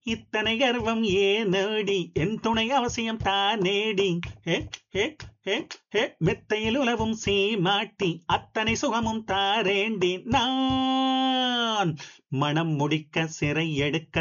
இத்தனை கர்வம் ஏனேடி என் துணை அவசியம் தானேடி ஹே ஹே ஹே ஹே மெத்தையில் உலவும் சீமாட்டி அத்தனை சுகமும் தாரேண்டி நான் மனம் முடிக்க சிறை எடுக்க